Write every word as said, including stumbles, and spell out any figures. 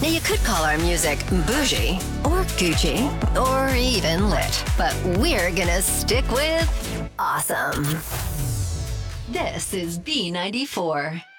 Now, you could call our music bougie, or Gucci, or even lit, but we're gonna stick with awesome. This is B ninety-four.